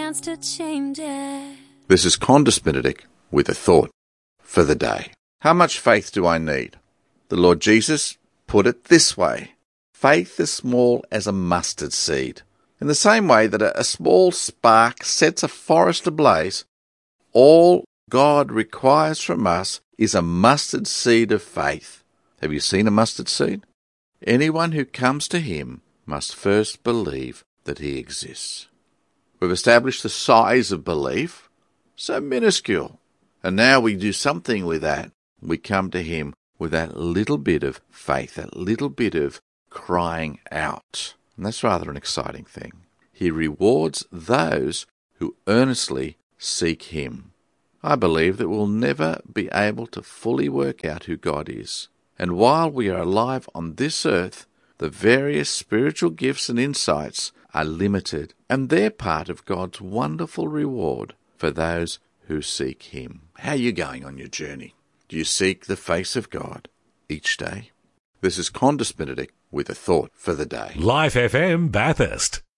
chance to change it. This is Qantas Benedict with a thought for the day. How much faith do I need? The Lord Jesus put it this way: faith as small as a mustard seed. In the same way that a small spark sets a forest ablaze, all God requires from us is a mustard seed of faith. Have you seen a mustard seed? Anyone who comes to him must first believe that he exists. We've established the size of belief, so minuscule. And now we do something with that. We come to him with that little bit of faith, that little bit of crying out. And that's rather an exciting thing. He rewards those who earnestly seek him. I believe that we'll never be able to fully work out who God is. And while we are alive on this earth, the various spiritual gifts and insights are limited, and they're part of God's wonderful reward for those who seek him. How are you going on your journey? Do you seek the face of God each day? This is Qantas Benedict with a thought for the day. Life FM Bathurst.